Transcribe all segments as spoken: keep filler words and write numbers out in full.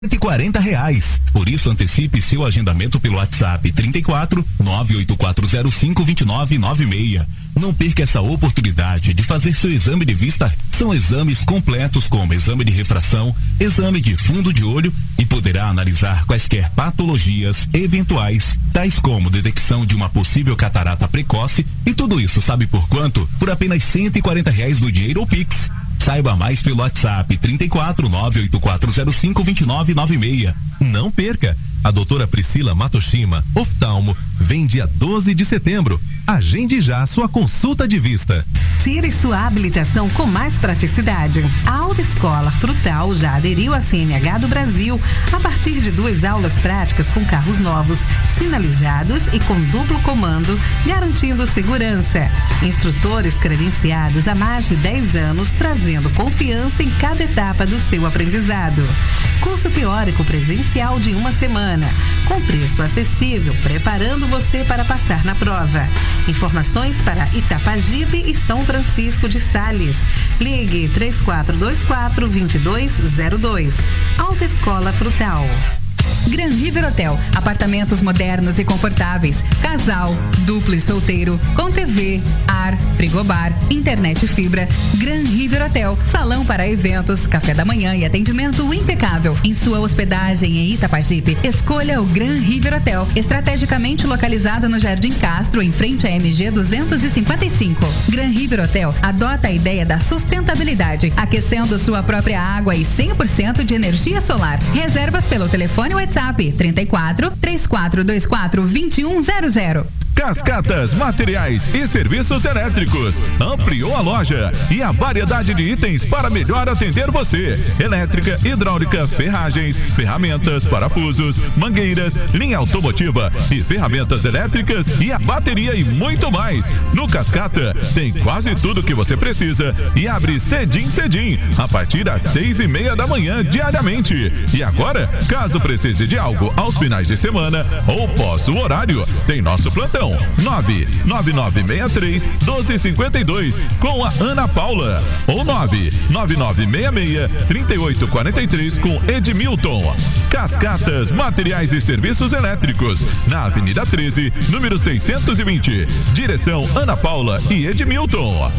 cento e quarenta reais. Por isso, antecipe seu agendamento pelo WhatsApp trinta e quatro, nove oito quatro zero cinco, dois nove nove seis. Não perca essa oportunidade de fazer seu exame de vista. São exames completos como exame de refração, exame de fundo de olho e poderá analisar quaisquer patologias eventuais, tais como detecção de uma possível catarata precoce, e tudo isso sabe por quanto? Por apenas cento e quarenta reais no dinheiro ou Pix. Saiba mais pelo WhatsApp trinta e quatro, nove oito quatro zero cinco, dois nove nove seis. Não perca! A doutora Priscila Matoshima, oftalmo, vem dia doze de setembro. Agende já sua consulta de vista. Tire sua habilitação com mais praticidade. A Autoescola Frutal já aderiu à C N H do Brasil a partir de duas aulas práticas com carros novos, sinalizados e com duplo comando, garantindo segurança. Instrutores credenciados há mais de dez anos, trazendo confiança em cada etapa do seu aprendizado. Curso teórico presencial de uma semana, com preço acessível, preparando você para passar na prova. Informações para Itapajipe e São Francisco de Sales. Ligue três quatro dois quatro, dois dois zero dois. Autoescola Frutal. Gran River Hotel, apartamentos modernos e confortáveis, casal, duplo e solteiro, com T V, ar, frigobar, internet e fibra. Gran River Hotel, salão para eventos, café da manhã e atendimento impecável. Em sua hospedagem em Itapajipe, escolha o Gran River Hotel, estrategicamente localizado no Jardim Castro, em frente à M G duzentos e cinquenta e cinco. Gran River Hotel adota a ideia da sustentabilidade, aquecendo sua própria água e cem por cento de energia solar. Reservas pelo telefone WhatsApp trinta e quatro, três quatro dois quatro, dois um zero zero. Cascatas Materiais e Serviços Elétricos ampliou a loja e a variedade de itens para melhor atender você. Elétrica, hidráulica, ferragens, ferramentas, parafusos, mangueiras, linha automotiva e ferramentas elétricas e a bateria e muito mais. No Cascata tem quase tudo que você precisa e abre cedim cedim a partir das seis e meia da manhã diariamente. E agora, caso precise de algo aos finais de semana ou pós o horário, tem nosso plantão nove nove nove seis três, um dois cinco dois com a Ana Paula ou nove nove nove seis seis, três oito quatro três com Edmilton. Cascatas Materiais e Serviços Elétricos, na Avenida treze, número seiscentos e vinte. Direção Ana Paula e Edmilton.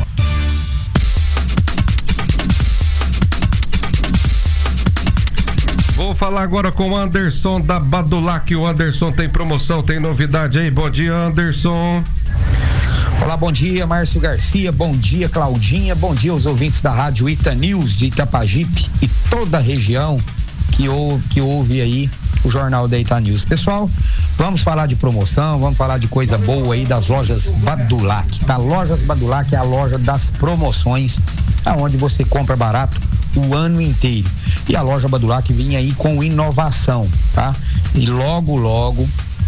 Vou falar agora com o Anderson da Badulac. O Anderson tem promoção, tem novidade aí. Bom dia, Anderson. Olá, bom dia, Márcio Garcia, bom dia, Claudinha, bom dia aos ouvintes da Rádio Ita News de Itapajipe e toda a região que ouve, que ouve aí o Jornal da Ita News. Pessoal, vamos falar de promoção, vamos falar de coisa boa aí das lojas Badulac, tá? Lojas Badulac é a loja das promoções, aonde você compra barato o ano inteiro. E a loja Badulac vinha aí com inovação, tá? E logo, logo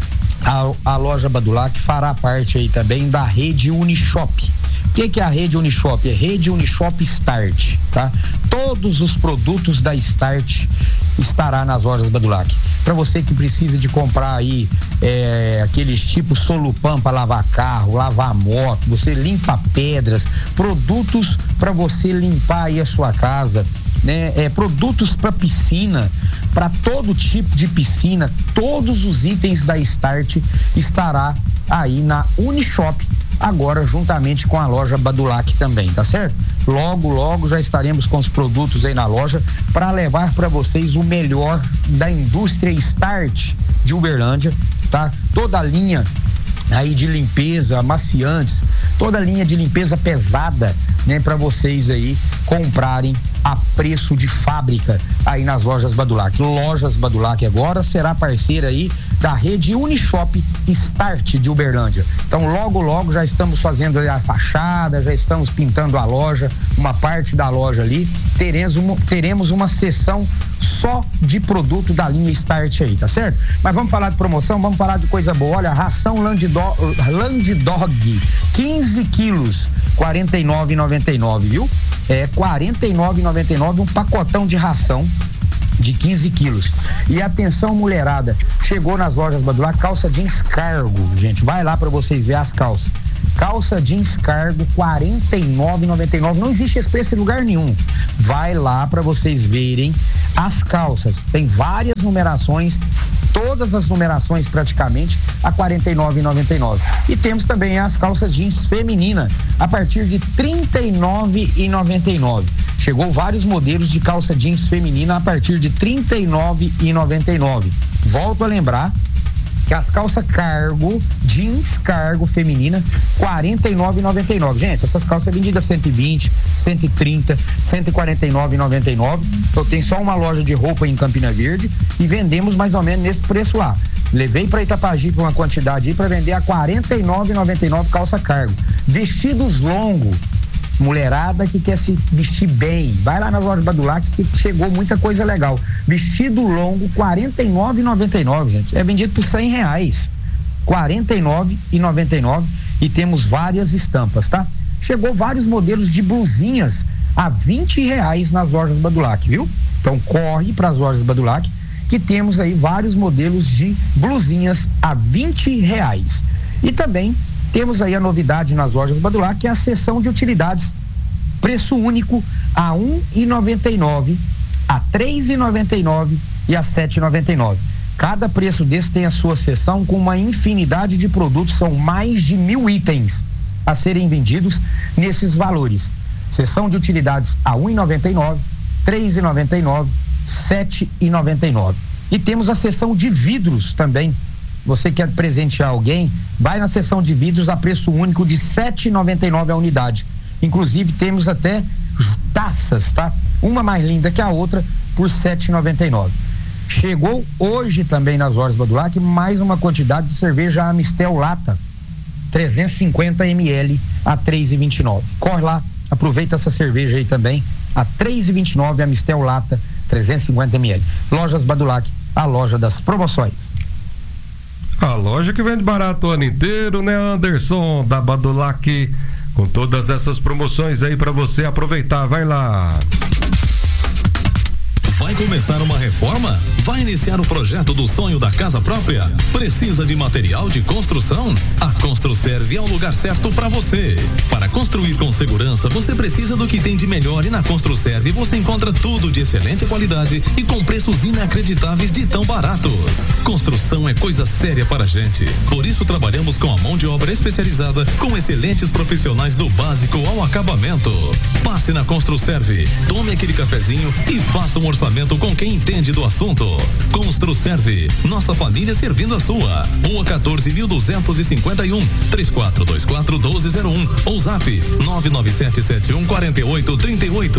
a, a loja Badulac fará parte aí também da rede Unishop. O que, que é a rede Unishop? É rede Unishop Start, tá? Todos os produtos da Start estará nas lojas Badulac. Para você que precisa de comprar aí é, aqueles tipos Solupan para lavar carro, lavar moto, você limpa pedras, produtos para você limpar aí a sua casa, né? É, produtos para piscina, para todo tipo de piscina, todos os itens da Start estará aí na Unishop, agora juntamente com a loja Badulac também, tá certo? Logo, logo já estaremos com os produtos aí na loja para levar para vocês o melhor da indústria Start de Uberlândia, tá? Toda a linha aí de limpeza, amaciantes, toda a linha de limpeza pesada, né, para vocês aí comprarem a preço de fábrica aí nas lojas Badulac. Lojas Badulac agora será parceira aí da rede Unishop Start de Uberlândia. Então logo, logo já estamos fazendo a fachada, já estamos pintando a loja, uma parte da loja ali, teremos uma, teremos uma seção só de produto da linha Start aí, tá certo? Mas vamos falar de promoção, vamos falar de coisa boa. Olha, ração Land Dog, Land Dog quinze quilos, quarenta e nove reais e noventa e nove centavos, viu? É quarenta e nove reais e noventa e nove centavos, um pacotão de ração de quinze quilos. E atenção, mulherada, chegou nas lojas Badulac calça jeans cargo, gente, vai lá para vocês ver as calças. Calça jeans cargo, quarenta e nove reais e noventa e nove centavos, não existe esse preço em lugar nenhum. Vai lá para vocês verem as calças. Tem várias numerações, todas as numerações praticamente a quarenta e nove reais e noventa e nove centavos. E temos também as calças jeans feminina a partir de trinta e nove reais e noventa e nove centavos. Chegou vários modelos de calça jeans feminina a partir de trinta e nove reais e noventa e nove centavos. Volto a lembrar que as calças cargo, jeans cargo feminina, quarenta e nove reais e noventa e nove centavos. Gente, essas calças são vendidas cento e vinte, cento e trinta, cento e quarenta e nove reais e noventa e nove centavos. Eu tenho só uma loja de roupa em Campina Verde e vendemos mais ou menos nesse preço lá. Levei para Itapajipe uma quantidade aí para vender a quarenta e nove reais e noventa e nove centavos calça cargo. Vestidos longos, mulherada que quer se vestir bem, vai lá na loja Badulac que chegou muita coisa legal. Vestido longo, quarenta e nove reais e noventa e nove centavos, gente. É vendido por cem reais. quarenta e nove reais e noventa e nove centavos e temos várias estampas, tá? Chegou vários modelos de blusinhas a vinte reais nas lojas Badulac, viu? Então corre para as lojas Badulac que temos aí vários modelos de blusinhas a vinte reais. E também temos aí a novidade nas lojas Badulac, que é a seção de utilidades. Preço único a um real e noventa e nove centavos, a três reais e noventa e nove centavos e a sete reais e noventa e nove centavos. Cada preço desse tem a sua seção com uma infinidade de produtos, são mais de mil itens a serem vendidos nesses valores. Seção de utilidades a um real e noventa e nove centavos, três reais e noventa e nove centavos, sete reais e noventa e nove centavos. E temos a seção de vidros também. Você quer presentear alguém, vai na seção de vidros a preço único de sete reais e noventa e nove centavos a unidade. Inclusive temos até taças, tá? Uma mais linda que a outra por sete reais e noventa e nove centavos. Chegou hoje também nas lojas Badulac mais uma quantidade de cerveja Amistel Lata, trezentos e cinquenta mililitros a três reais e vinte e nove centavos. Corre lá, aproveita essa cerveja aí também, a três reais e vinte e nove centavos, Amistel Lata, trezentos e cinquenta mililitros. Lojas Badulac, a loja das promoções. A loja que vende barato o ano inteiro, né, Anderson, da Badulac, com todas essas promoções aí para você aproveitar. Vai lá. Vai começar uma reforma? Vai iniciar o projeto do sonho da casa própria? Precisa de material de construção? A Construserve é o lugar certo para você. Para construir com segurança, você precisa do que tem de melhor e na Construserve você encontra tudo de excelente qualidade e com preços inacreditáveis de tão baratos. Construção é coisa séria para a gente. Por isso trabalhamos com a mão de obra especializada, com excelentes profissionais do básico ao acabamento. Passe na Construserve, tome aquele cafezinho e faça um orçamento com quem entende do assunto. Construserve, nossa família servindo a sua. Rua quatorze mil duzentos e cinquenta e um, três quatro dois quatro, um dois zero um ou zap nove nove sete sete um quatro oito três oito.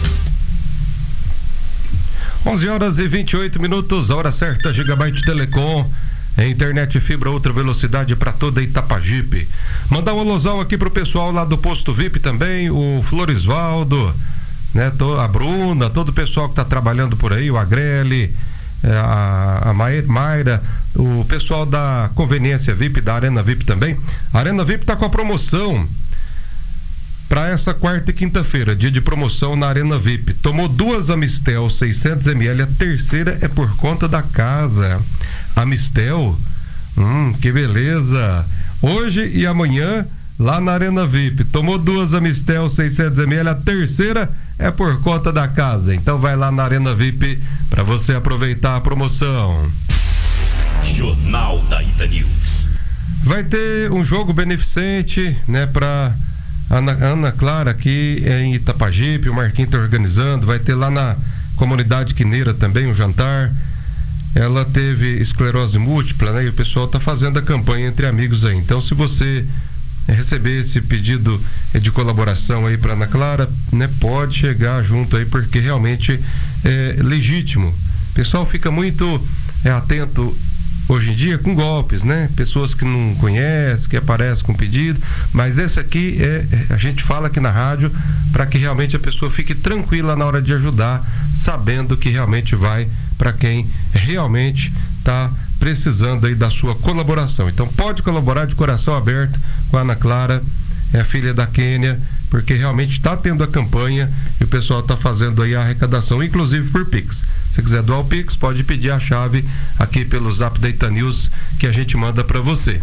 onze horas e vinte e oito minutos, a hora certa, Gigabyte Telecom. É internet fibra ultra velocidade para toda Itapajipe. Mandar um alusão aqui pro pessoal lá do Posto V I P também, o Florisvaldo, né, a Bruna, todo o pessoal que está trabalhando por aí, o Agrele, a, a Mayra, o pessoal da Conveniência V I P, da Arena V I P também. A Arena V I P está com a promoção para essa quarta e quinta-feira, dia de promoção na Arena V I P. Tomou duas Amistel seiscentos mililitros, a terceira é por conta da casa. Amistel, hum, que beleza! Hoje e amanhã lá na Arena V I P, tomou duas Amistel seiscentos mililitros, a terceira é por conta da casa. Então vai lá na Arena V I P para você aproveitar a promoção. Jornal da Ita News. Vai ter um jogo beneficente, né, para Ana, Ana Clara aqui em Itapajipe, o Marquinhos está organizando, vai ter lá na comunidade Quineira também um jantar. Ela teve esclerose múltipla, né, e o pessoal está fazendo a campanha entre amigos aí. Então, se você receber esse pedido de colaboração aí para Ana Clara, né, pode chegar junto aí, porque realmente é legítimo. O pessoal fica muito é, atento hoje em dia com golpes, né? Pessoas que não conhecem, que aparecem com pedido, mas esse aqui é, a gente fala aqui na rádio para que realmente a pessoa fique tranquila na hora de ajudar, sabendo que realmente vai para quem realmente está precisando aí da sua colaboração. Então pode colaborar de coração aberto com a Ana Clara, é a filha da Quênia, porque realmente está tendo a campanha e o pessoal está fazendo aí a arrecadação, inclusive por Pix. Se quiser doar o Pix, pode pedir a chave aqui pelo Zap da Ita News que a gente manda para você.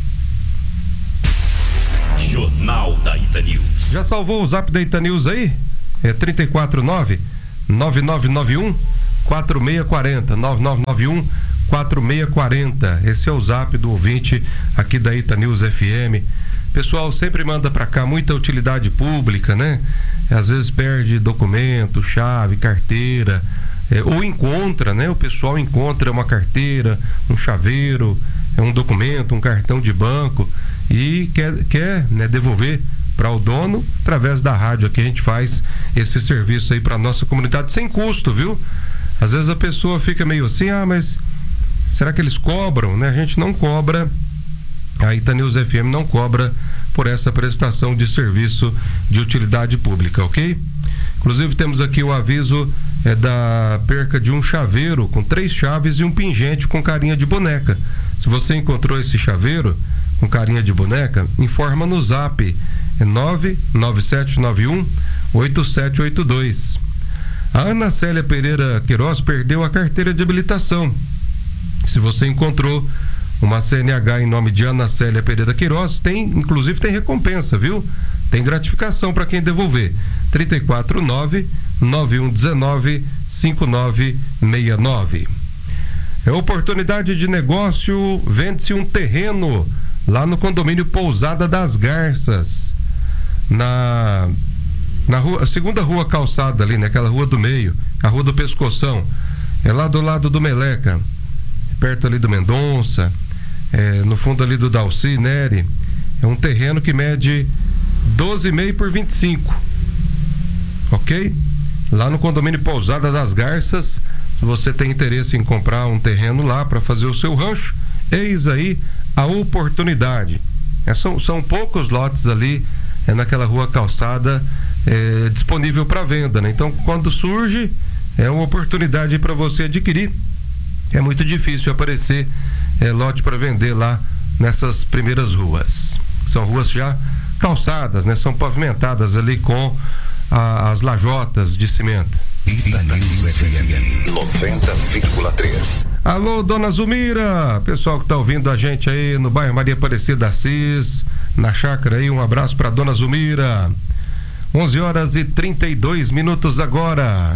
Jornal da Ita News. Já salvou o Zap da Ita News aí? É trinta e quatro nove, nove nove nove um, quatro seis quatro zero, nove nove nove um quatro seis quatro zero. Esse é o zap do ouvinte aqui da Ita News F M. Pessoal sempre manda para cá muita utilidade pública, né? Às vezes perde documento, chave, carteira, é, ou encontra, né? O pessoal encontra uma carteira, um chaveiro, é um documento, um cartão de banco e quer, quer né, devolver para o dono através da rádio. Aqui a gente faz esse serviço aí para nossa comunidade sem custo, viu? Às vezes a pessoa fica meio assim, ah, mas será que eles cobram, né? A gente não cobra, a Ita News F M não cobra por essa prestação de serviço de utilidade pública, ok? Inclusive temos aqui o aviso é, da perca de um chaveiro com três chaves e um pingente com carinha de boneca. Se você encontrou esse chaveiro com carinha de boneca, informa no zap, é nove nove sete nove um oito sete oito dois. A Ana Célia Pereira Queiroz perdeu a carteira de habilitação. Se você encontrou uma C N H em nome de Ana Célia Pereira Queiroz, tem, inclusive tem recompensa, viu? Tem gratificação para quem devolver. trinta e quatro nove nove um um nove cinco nove seis nove. É oportunidade de negócio, vende-se um terreno lá no condomínio Pousada das Garças, na na rua, segunda rua calçada ali, naquela rua do meio, a rua do Pescoção, é lá do lado do Meleca, perto ali do Mendonça, é, no fundo ali do Dalci Neri. É um terreno que mede doze e meio por vinte e cinco, ok? Lá no condomínio Pousada das Garças. Se você tem interesse em comprar um terreno lá para fazer o seu rancho, eis aí a oportunidade. É, são, são poucos lotes ali é, naquela rua calçada é, disponível para venda, né? Então, quando surge, é uma oportunidade para você adquirir. É muito difícil aparecer é, lote para vender lá nessas primeiras ruas. São ruas já calçadas, né? São pavimentadas ali com a, as lajotas de cimento. Ita News F M noventa vírgula três. Alô, dona Zumira, pessoal que tá ouvindo a gente aí no bairro Maria Aparecida Assis, na chácara aí, um abraço para dona Zumira. onze horas e trinta e dois minutos agora.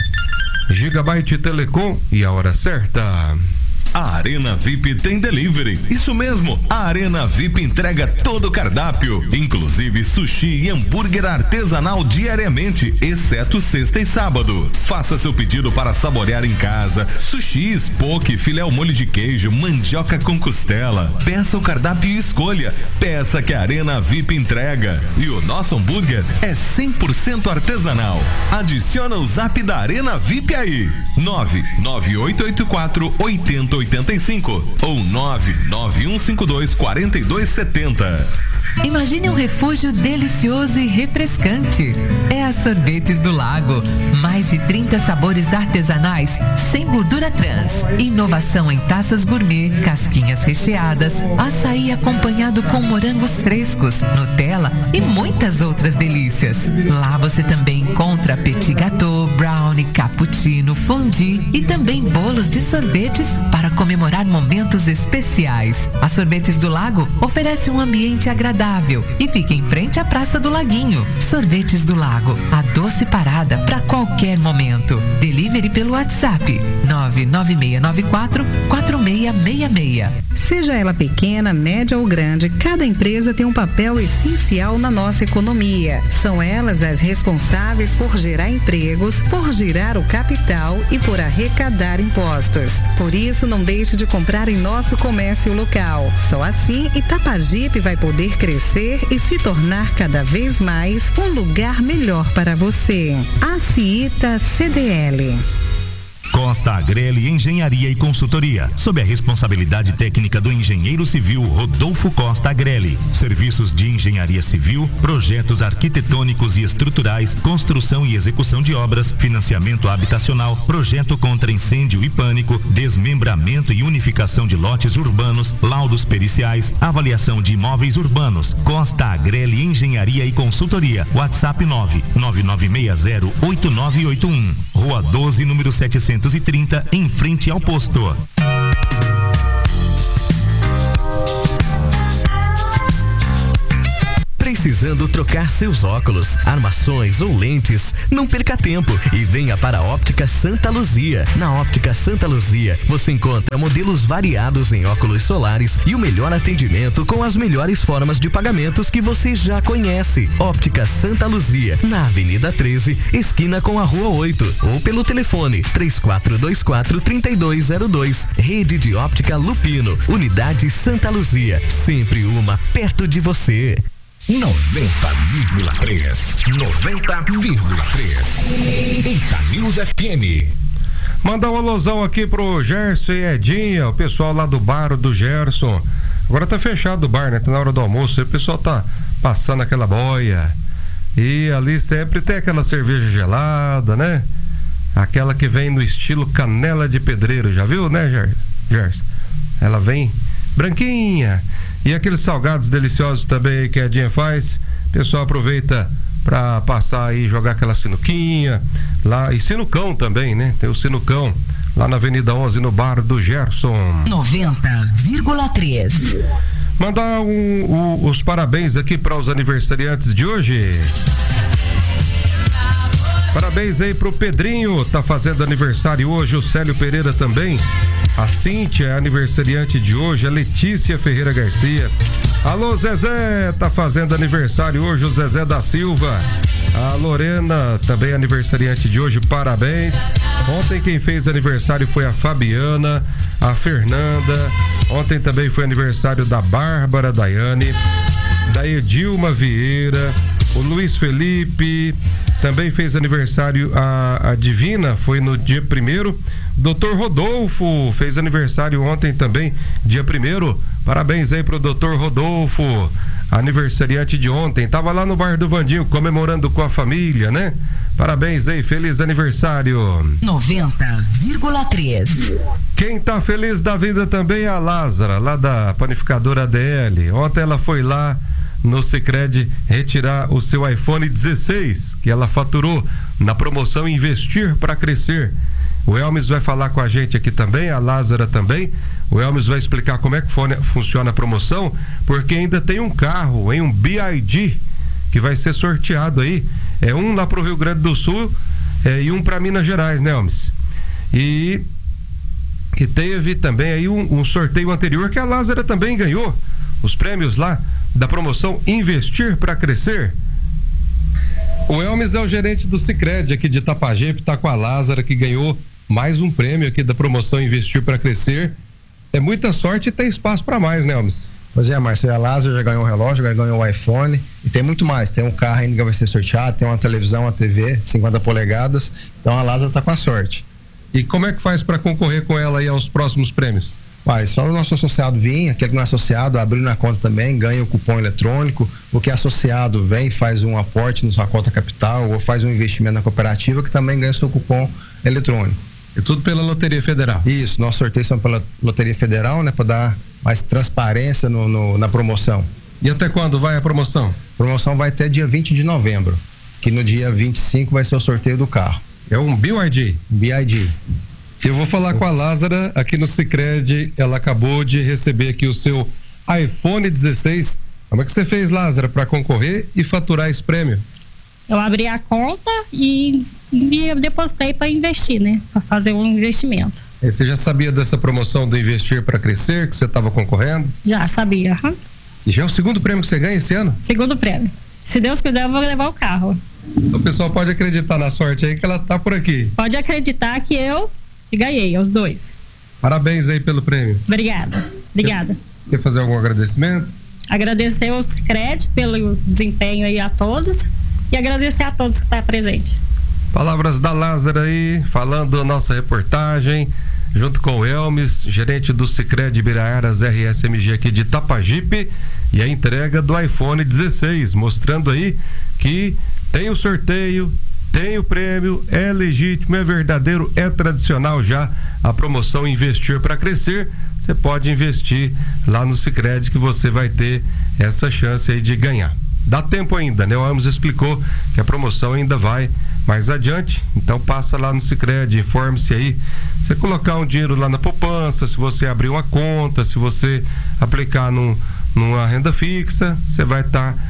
Gigabyte Telecom e a hora certa. A Arena V I P tem delivery. Isso mesmo, a Arena V I P entrega todo o cardápio, inclusive sushi e hambúrguer artesanal diariamente, exceto sexta e sábado. Faça seu pedido para saborear em casa. Sushi, poke, filé ao molho de queijo, mandioca com costela. Peça o cardápio e escolha. Peça que a Arena V I P entrega. E o nosso hambúrguer é cem por cento artesanal. Adiciona o zap da Arena V I P aí. nove nove oito oito quatro oito zero oitenta e cinco ou nove nove um cinco dois quatro dois sete zero. Imagine um refúgio delicioso e refrescante. É a Sorvetes do Lago. Mais de trinta sabores artesanais sem gordura trans. Inovação em taças gourmet, casquinhas recheadas, açaí acompanhado com morangos frescos, Nutella e muitas outras delícias. Lá você também encontra petit gâteau, brownie, cappuccino, fondue e também bolos de sorvetes para comemorar momentos especiais. A Sorvetes do Lago oferece um ambiente agradável e fica em frente à Praça do Laguinho. Sorvetes do Lago, a doce parada para qualquer momento. Delivery pelo WhatsApp nove nove seis nove quatro quatro seis seis seis. Seja ela pequena, média ou grande, cada empresa tem um papel essencial na nossa economia. São elas as responsáveis por gerar empregos, por girar o capital e por arrecadar impostos. Por isso, não deixe de comprar em nosso comércio local. Só assim, Itapajipe vai poder crescer e se tornar cada vez mais um lugar melhor para você. A Ciita C D L. Costa Agrelli Engenharia e Consultoria, sob a responsabilidade técnica do engenheiro civil Rodolfo Costa Agrelli. Serviços de engenharia civil, projetos arquitetônicos e estruturais, construção e execução de obras, financiamento habitacional, projeto contra incêndio e pânico, desmembramento e unificação de lotes urbanos, laudos periciais, avaliação de imóveis urbanos. Costa Agrelli Engenharia e Consultoria. WhatsApp nove nove nove seis zero oito nove oito um. Rua doze, número setecentos e trinta, em frente ao posto. Precisando trocar seus óculos, armações ou lentes? Não perca tempo e venha para a Óptica Santa Luzia. Na Óptica Santa Luzia, você encontra modelos variados em óculos solares e o melhor atendimento com as melhores formas de pagamentos que você já conhece. Óptica Santa Luzia, na Avenida treze, esquina com a Rua oito, ou pelo telefone três quatro dois quatro, três dois zero dois. Rede de Óptica Lupino, Unidade Santa Luzia, sempre uma perto de você. noventa vírgula três. noventa vírgula três. Itanews F M. Mandar um alusão aqui pro Gerson e Edinha, o pessoal lá do bar do Gerson. Agora tá fechado o bar, né? Tá na hora do almoço, aí o pessoal tá passando aquela boia. E ali sempre tem aquela cerveja gelada, né? Aquela que vem no estilo canela de pedreiro, já viu, né, Gerson? Ela vem branquinha. E aqueles salgados deliciosos também que a Edinha faz, o pessoal aproveita para passar aí, jogar aquela sinuquinha lá, e sinucão também, né? Tem o sinucão lá na Avenida onze, no bar do Gerson. noventa vírgula três. Mandar um, um, os parabéns aqui para os aniversariantes de hoje. Parabéns aí pro Pedrinho, tá fazendo aniversário hoje, o Célio Pereira também. A Cíntia é aniversariante de hoje, a Letícia Ferreira Garcia. Alô, Zezé, tá fazendo aniversário hoje, o Zezé da Silva. A Lorena, também aniversariante de hoje, parabéns. Ontem quem fez aniversário foi a Fabiana, a Fernanda. Ontem também foi aniversário da Bárbara Daiane, da Edilma Vieira, o Luiz Felipe. Também fez aniversário a, a Divina, foi no dia primeiro. doutor Rodolfo fez aniversário ontem também, dia primeiro. Parabéns aí pro doutor Rodolfo, aniversariante de ontem. Tava lá no bar do Vandinho comemorando com a família, né? Parabéns aí, feliz aniversário. noventa vírgula três. Quem tá feliz da vida também é a Lázara, lá da panificadora A D L. Ontem ela foi lá no Sicredi retirar o seu iPhone dezesseis, que ela faturou na promoção Investir para Crescer. O Elmes vai falar com a gente aqui também, a Lázara também. O Elmes vai explicar como é que funciona a promoção, porque ainda tem um carro, hein, um B I D, que vai ser sorteado aí. É um lá pro Rio Grande do Sul é, e um para Minas Gerais, né, Elmes? E, e teve também aí um, um sorteio anterior que a Lázara também ganhou os prêmios lá da promoção Investir para Crescer. O Elmes é o gerente do Sicredi aqui de Itapajipe, tá com a Lázara, que ganhou mais um prêmio aqui da promoção Investir para Crescer. É muita sorte e tem espaço para mais, né, Elmes? Pois é, Marcelo, a Lázara já ganhou um relógio, já ganhou um iPhone e tem muito mais. Tem um carro ainda que vai ser sorteado, tem uma televisão, uma T V de cinquenta polegadas. Então a Lázara tá com a sorte. E como é que faz para concorrer com ela aí aos próximos prêmios? Pai, só o nosso associado vir, aquele que não é associado, abrir na conta também, ganha o cupom eletrônico. O que é associado vem e faz um aporte na sua conta capital ou faz um investimento na cooperativa, que também ganha o seu cupom eletrônico. E tudo pela Loteria Federal? Isso, nossos sorteios são pela Loteria Federal, né, para dar mais transparência no, no, na promoção. E até quando vai a promoção? A promoção vai até dia vinte de novembro, que no dia vinte e cinco vai ser o sorteio do carro. É um B I D? B I D. Eu vou falar com a Lázara aqui no Sicredi. Ela acabou de receber aqui o seu iPhone dezesseis. Como é que você fez, Lázara, para concorrer e faturar esse prêmio? Eu abri a conta e, e depositei para investir, né? Para fazer um investimento. E você já sabia dessa promoção do Investir para Crescer, que você estava concorrendo? Já sabia. Uhum. E já é o segundo prêmio que você ganha esse ano? Segundo prêmio. Se Deus quiser, eu vou levar o carro. O pessoal pode acreditar na sorte aí que ela tá por aqui. Pode acreditar que eu que ganhei, os dois. Parabéns aí pelo prêmio. Obrigada, obrigada. Quer, quer fazer algum agradecimento? Agradecer o Sicredi pelo desempenho aí a todos e agradecer a todos que estão presentes. Palavras da Lázara aí, falando a nossa reportagem, junto com o Elmes, gerente do Sicredi Ibiraiaras R S M G aqui de Itapajipe, e a entrega do iPhone dezesseis, mostrando aí que tem o sorteio, tem o prêmio, é legítimo, é verdadeiro, é tradicional já a promoção Investir para Crescer. Você pode investir lá no Sicredi que você vai ter essa chance aí de ganhar. Dá tempo ainda, né? O Amos explicou que a promoção ainda vai mais adiante, então passa lá no Sicredi, informe-se aí. Você colocar um dinheiro lá na poupança, se você abrir uma conta, se você aplicar num, numa renda fixa, você vai estar tá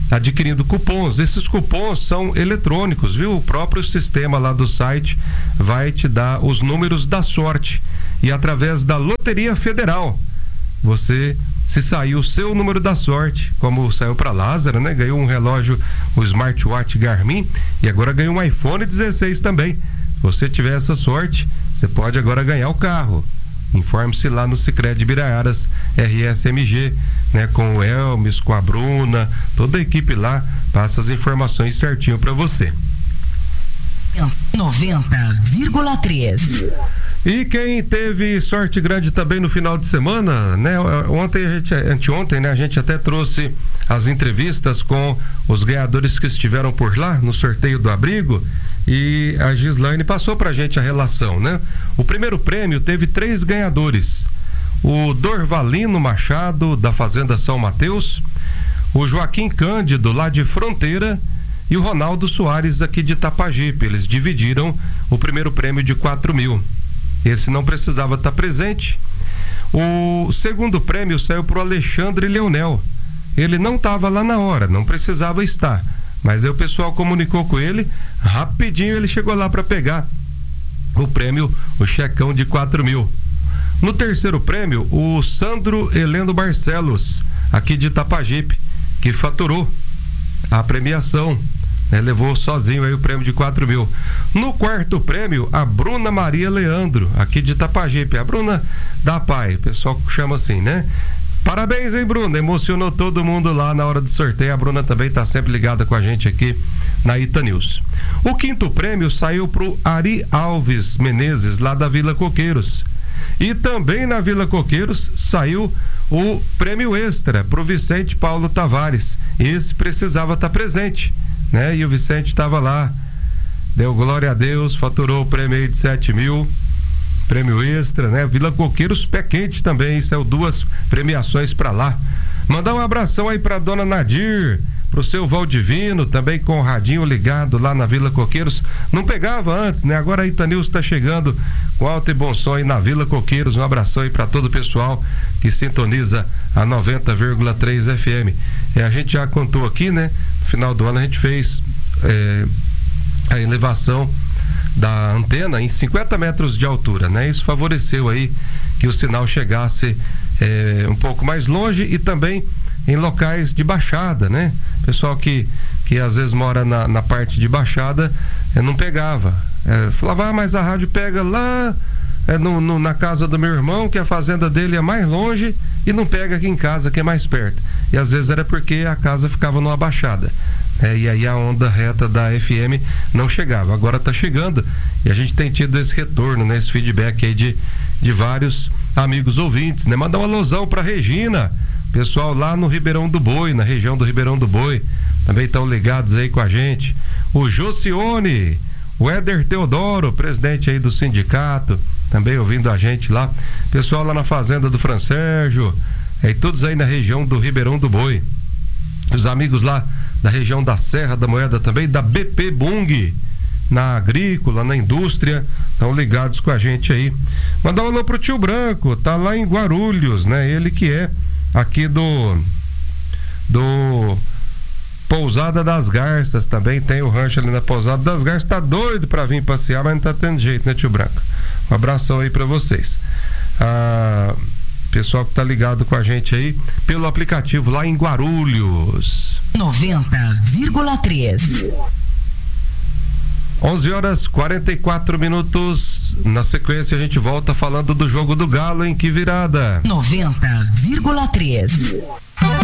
adquirindo cupons. Esses cupons são eletrônicos, viu? O próprio sistema lá do site vai te dar os números da sorte. E através da Loteria Federal, você, se sair o seu número da sorte, como saiu para Lázaro, né? Ganhou um relógio, o smartwatch Garmin, e agora ganhou um iPhone dezesseis também. Se você tiver essa sorte, você pode agora ganhar o carro. Informe-se lá no Sicredi Biraiaras R S M G, né, com o Elmes, com a Bruna, toda a equipe lá passa as informações certinho para você. noventa vírgula três. E quem teve sorte grande também no final de semana, né? Ontem a gente, anteontem, né? A gente até trouxe as entrevistas com os ganhadores que estiveram por lá no sorteio do abrigo, e a Gislaine passou pra gente a relação, né? O primeiro prêmio teve três ganhadores: o Dorvalino Machado, da Fazenda São Mateus, o Joaquim Cândido, lá de Fronteira, e o Ronaldo Soares, aqui de Itapajipe. Eles dividiram o primeiro prêmio de quatro mil. Esse não precisava estar presente. O segundo prêmio saiu para o Alexandre Leonel. Ele não estava lá na hora, não precisava estar, mas aí o pessoal comunicou com ele, rapidinho ele chegou lá para pegar o prêmio, o checão de quatro mil. No terceiro prêmio, o Sandro Heleno Barcelos, aqui de Itapajipe, que faturou a premiação, né? Levou sozinho aí o prêmio de quatro mil. No quarto prêmio, a Bruna Maria Leandro, aqui de Itapajipe, a Bruna da Pai, o pessoal chama assim, né? Parabéns, hein, Bruna? Emocionou todo mundo lá na hora do sorteio. A Bruna também está sempre ligada com a gente aqui na Ita News. O quinto prêmio saiu pro Ari Alves Menezes, lá da Vila Coqueiros. E também na Vila Coqueiros saiu o prêmio extra pro Vicente Paulo Tavares. Esse precisava estar presente, né? E o Vicente estava lá, deu glória a Deus, faturou o prêmio aí de sete mil. Prêmio extra, né? Vila Coqueiros, pé quente também, saiu duas premiações pra lá. Mandar um abração aí pra dona Nadir, pro seu Valdivino, também com o radinho ligado lá na Vila Coqueiros. Não pegava antes, né? Agora a Ita News tá chegando com alto e bom som aí na Vila Coqueiros. Um abração aí pra todo o pessoal que sintoniza a noventa vírgula três F M. É, a gente já contou aqui, né? No final do ano a gente fez é, a elevação da antena em cinquenta metros de altura, né? Isso favoreceu aí que o sinal chegasse é, um pouco mais longe e também em locais de baixada, né? Pessoal que, que às vezes mora na, na parte de baixada é, não pegava. É, falava, ah, mas a rádio pega lá é, no, no, na casa do meu irmão, que a fazenda dele é mais longe, e não pega aqui em casa, que é mais perto. E às vezes era porque a casa ficava numa baixada. É, e aí a onda reta da F M não chegava. Agora está chegando e a gente tem tido esse retorno, né, esse feedback aí de, de vários amigos ouvintes, né? Mandar uma alusão para Regina, pessoal lá no Ribeirão do Boi, na região do Ribeirão do Boi, também estão ligados aí com a gente. O Josione, o Éder Teodoro, presidente aí do sindicato, também ouvindo a gente lá. Pessoal lá na fazenda do Fran Sérgio, é, todos aí na região do Ribeirão do Boi. Os amigos lá da região da Serra da Moeda também, da B P Bung, na agrícola, na indústria, estão ligados com a gente aí. Mandar um alô pro tio Branco, tá lá em Guarulhos, né? Ele que é aqui do do Pousada das Garças, também tem o rancho ali na Pousada das Garças, tá doido pra vir passear, mas não tá tendo jeito, né, tio Branco? Um abração aí pra vocês. Ah, pessoal que tá ligado com a gente aí pelo aplicativo lá em Guarulhos. noventa vírgula três. onze horas quarenta e quatro minutos. Na sequência a gente volta falando do jogo do Galo, em que virada? noventa vírgula três.